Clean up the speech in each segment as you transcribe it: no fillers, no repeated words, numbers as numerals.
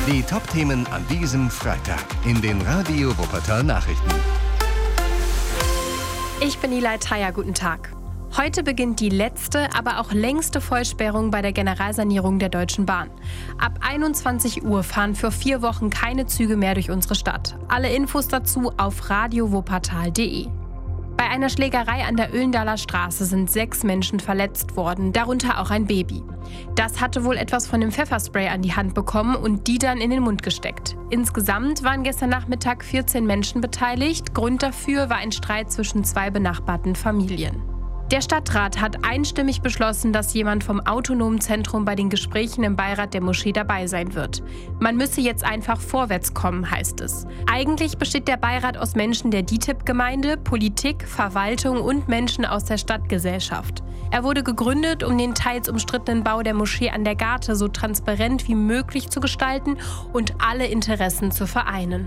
Die Top-Themen an diesem Freitag in den Radio Wuppertal Nachrichten. Ich bin Eli Theier, guten Tag. Heute beginnt die letzte, aber auch längste Vollsperrung bei der Generalsanierung der Deutschen Bahn. Ab 21 Uhr fahren für 4 Wochen keine Züge mehr durch unsere Stadt. Alle Infos dazu auf radiowuppertal.de. Bei einer Schlägerei an der Oelendaler Straße sind 6 Menschen verletzt worden, darunter auch ein Baby. Das hatte wohl etwas von dem Pfefferspray an die Hand bekommen und die dann in den Mund gesteckt. Insgesamt waren gestern Nachmittag 14 Menschen beteiligt. Grund dafür war ein Streit zwischen 2 benachbarten Familien. Der Stadtrat hat einstimmig beschlossen, dass jemand vom Autonomen Zentrum bei den Gesprächen im Beirat der Moschee dabei sein wird. Man müsse jetzt einfach vorwärts kommen, heißt es. Eigentlich besteht der Beirat aus Menschen der DİTİB-Gemeinde, Politik, Verwaltung und Menschen aus der Stadtgesellschaft. Er wurde gegründet, um den teils umstrittenen Bau der Moschee an der Garte so transparent wie möglich zu gestalten und alle Interessen zu vereinen.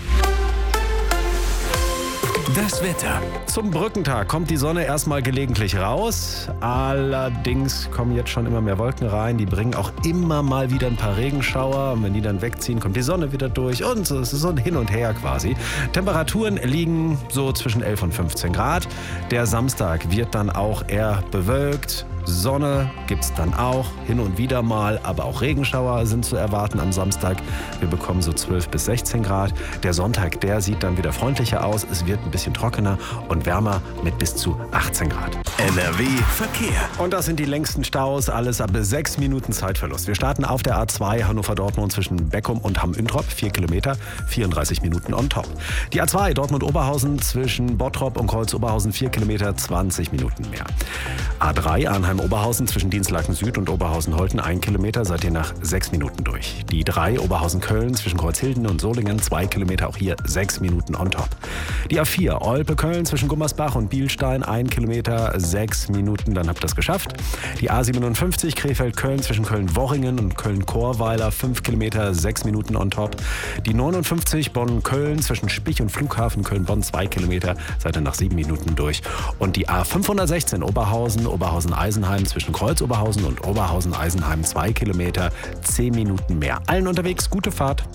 Das Wetter. Zum Brückentag kommt die Sonne erstmal gelegentlich raus. Allerdings kommen jetzt schon immer mehr Wolken rein. Die bringen auch immer mal wieder ein paar Regenschauer. Und wenn die dann wegziehen, kommt die Sonne wieder durch. Und so, es ist so ein Hin und Her quasi. Temperaturen liegen so zwischen 11 und 15 Grad. Der Samstag wird dann auch eher bewölkt. Sonne gibt's dann auch hin und wieder mal, aber auch Regenschauer sind zu erwarten am Samstag. Wir bekommen so 12 bis 16 Grad. Der Sonntag, der sieht dann wieder freundlicher aus. Es wird ein bisschen trockener und wärmer mit bis zu 18 Grad. NRW Verkehr. Und das sind die längsten Staus, alles ab 6 Minuten Zeitverlust. Wir starten auf der A2 Hannover-Dortmund zwischen Beckum und Hamm-Üntrop, 4 Kilometer, 34 Minuten on top. Die A2 Dortmund-Oberhausen zwischen Bottrop und Kreuz-Oberhausen, 4 Kilometer, 20 Minuten mehr. A3 Arnheim-Oberhausen zwischen Dienstlaken Süd und Oberhausen-Holten, 1 Kilometer, seid ihr nach 6 Minuten durch. Die 3 Oberhausen-Köln zwischen Kreuzhilden und Solingen, 2 Kilometer, auch hier 6 Minuten on top. Die A4 Olpe-Köln zwischen Gummersbach und Bielstein, 1 Kilometer, 6 Minuten, dann habt ihr es geschafft. Die A57 Krefeld-Köln zwischen Köln-Worringen und Köln-Chorweiler, 5 Kilometer, 6 Minuten on top. Die 59 Bonn-Köln zwischen Spich und Flughafen Köln-Bonn, 2 Kilometer, seid ihr nach 7 Minuten durch. Und die A516 Oberhausen-Eisenheim zwischen Kreuz-Oberhausen und Oberhausen-Eisenheim, 2 Kilometer, 10 Minuten mehr. Allen unterwegs, gute Fahrt.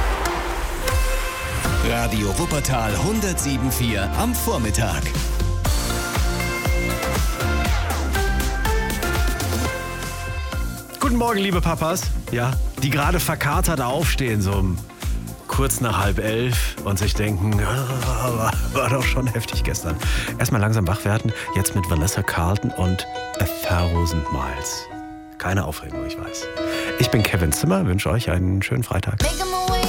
Radio Wuppertal 107.4 am Vormittag. Guten Morgen, liebe Papas. Ja, die gerade verkatert aufstehen, so kurz nach 10:30 und sich denken, war doch schon heftig gestern. Erstmal langsam wach werden, jetzt mit Vanessa Carlton und 1000 Miles. Keine Aufregung, ich weiß. Ich bin Kevin Zimmer, wünsche euch einen schönen Freitag.